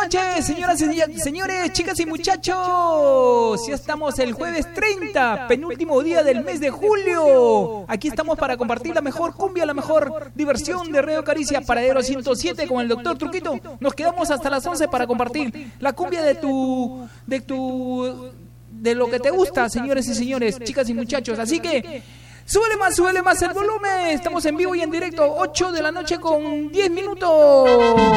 noches, señoras y señores, chicas y muchachos. Ya estamos el jueves 30, penúltimo día del mes de julio. Aquí estamos para compartir la mejor cumbia, la mejor diversión de Radio Caricia, Paradero 107 con el doctor Truquito. Nos quedamos hasta las 11 para compartir la cumbia de lo que te gusta, señores y señores, chicas y muchachos. Así que súbele más el volumen. Estamos en vivo y en directo, 8 de la noche con 10 minutos.